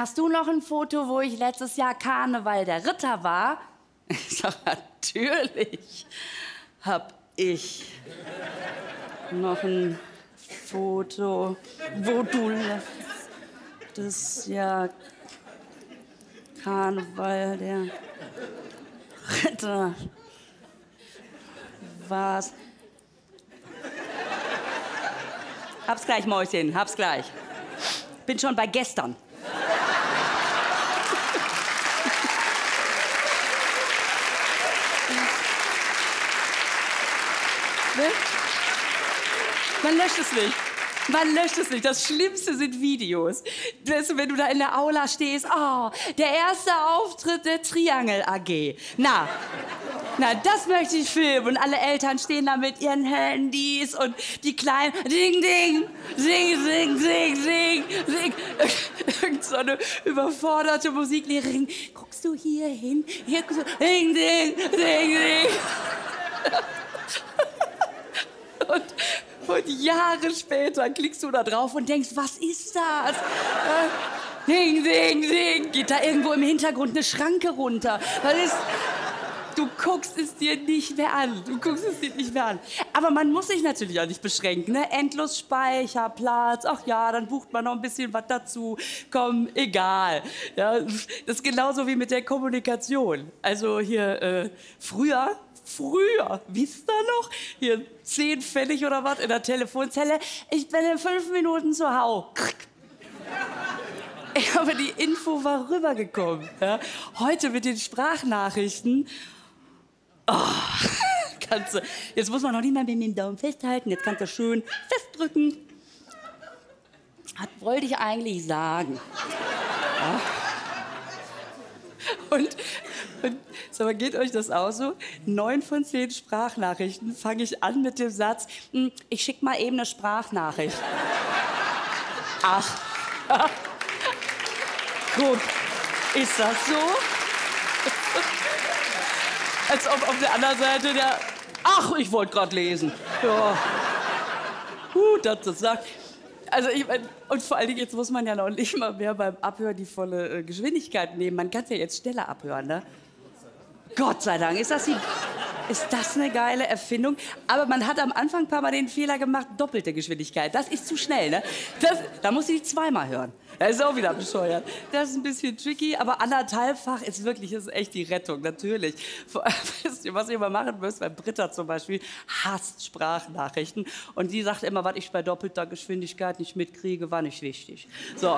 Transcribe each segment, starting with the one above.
hast du noch ein Foto, wo ich letztes Jahr Karneval der Ritter war? Ich sag, natürlich hab ich noch ein Foto, wo du letztes Jahr Karneval der Ritter warst. Hab's gleich, Mäuschen, hab's gleich. Bin schon bei gestern. Ne? Man löscht es nicht. Man löscht es nicht. Das Schlimmste sind Videos. Weißt du, wenn du da in der Aula stehst, oh, der erste Auftritt der Triangel AG. Na, das möchte ich filmen. Und alle Eltern stehen da mit ihren Handys und die Kleinen, ding, ding, sing, sing, sing, sing, sing. Irgend so eine überforderte Musiklehrerin. Guckst du hier hin? Hier guckst du, ding, ding, ding, ding. Und Jahre später klickst du da drauf und denkst, was ist das? Ding, ding, ding. Geht da irgendwo im Hintergrund eine Schranke runter? Was ist... Du guckst es dir nicht mehr an. Du guckst es dir nicht mehr an. Aber man muss sich natürlich auch nicht beschränken, ne? Endlos Speicherplatz. Ach ja, dann bucht man noch ein bisschen was dazu. Komm, egal. Ja, das ist genauso wie mit der Kommunikation. Also hier, früher, wisst ihr noch? Hier 10 Pfennig oder was in der Telefonzelle. Ich bin in 5 Minuten zu Hause. Aber die Info war rübergekommen. Ja? Heute mit den Sprachnachrichten. Oh, kannst du, jetzt muss man noch nicht mal mit dem Daumen festhalten. Jetzt kannst du schön festdrücken. Was wollte ich eigentlich sagen? Ja? Und sag mal, geht euch das auch so? 9 von 10 Sprachnachrichten fange ich an mit dem Satz, ich schick mal eben eine Sprachnachricht. Ach, guck, ist das so? Als ob auf der anderen Seite der, ach, ich wollte gerade lesen. Ja, gut, dass das sagt. Also ich mein, und vor allen Dingen, jetzt muss man ja noch nicht mal mehr beim Abhören die volle Geschwindigkeit nehmen. Man kann es ja jetzt schneller abhören, ne? Gott sei Dank, ist das eine geile Erfindung? Aber man hat am Anfang ein paar Mal den Fehler gemacht, doppelte Geschwindigkeit. Das ist zu schnell, ne? Da muss ich 2-mal hören. Das ist auch wieder bescheuert. Das ist ein bisschen tricky, aber 1,5-fach ist wirklich, ist echt die Rettung, natürlich. Wisst ihr, was ihr mal machen müsst? Bei Britta zum Beispiel hasst Sprachnachrichten. Und die sagt immer, was ich bei doppelter Geschwindigkeit nicht mitkriege, war nicht wichtig. So.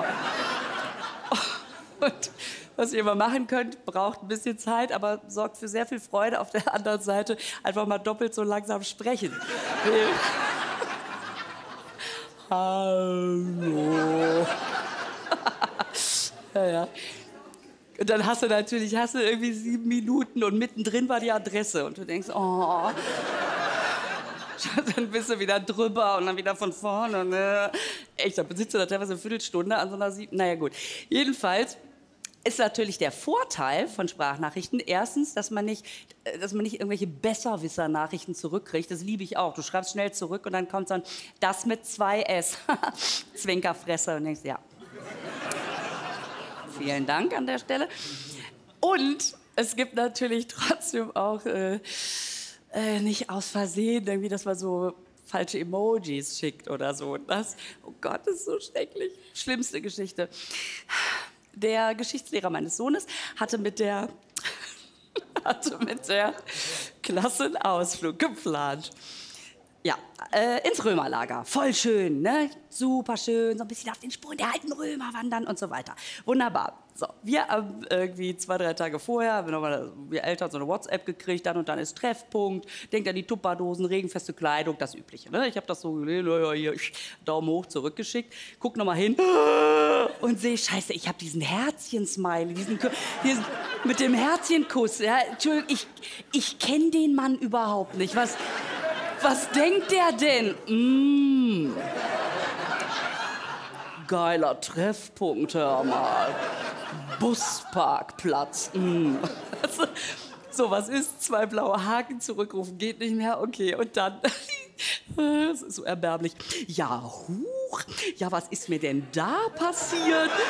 Und was ihr immer machen könnt, braucht ein bisschen Zeit, aber sorgt für sehr viel Freude auf der anderen Seite. Einfach mal doppelt so langsam sprechen. Hallo. Ja. Und dann hast du irgendwie 7 Minuten und mittendrin war die Adresse. Und du denkst, oh. Dann bist du wieder drüber und dann wieder von vorne. Ne? Echt, da sitzt du da teilweise eine Viertelstunde an so einer 7. Naja, gut. Jedenfalls ist natürlich der Vorteil von Sprachnachrichten erstens, dass man nicht irgendwelche Besserwisser-Nachrichten zurückkriegt. Das liebe ich auch. Du schreibst schnell zurück und dann kommt dann das mit 2 S. Zwinkerfresse. Und denkst, ja. Vielen Dank an der Stelle. Und es gibt natürlich trotzdem auch nicht aus Versehen irgendwie, dass man so falsche Emojis schickt oder so. Das, oh Gott, das ist so schrecklich. Schlimmste Geschichte. Der Geschichtslehrer meines Sohnes hatte mit der Klasse einen Ausflug geplant. Ja, ins Römerlager. Voll schön, ne? Super schön, so ein bisschen auf den Spuren der alten Römer wandern und so weiter. Wunderbar. So, wir haben irgendwie 2, 3 Tage vorher, haben wir Eltern so eine WhatsApp gekriegt, dann und dann ist Treffpunkt, denkt an die Tupperdosen, regenfeste Kleidung, das Übliche. Ne? Ich habe das so gelesen, hier, Daumen hoch zurückgeschickt, guck nochmal hin und sehe, scheiße, ich habe diesen Herzchen-Smiley, diesen mit dem Herzchenkuss. Ja, Entschuldigung, ich kenne den Mann überhaupt nicht. Was denkt der denn? Geiler Treffpunkt, hör mal. Busparkplatz. So, was ist? 2 blaue Haken zurückrufen, geht nicht mehr. Okay, und dann, das ist so erbärmlich. Ja, huch, ja, was ist mir denn da passiert?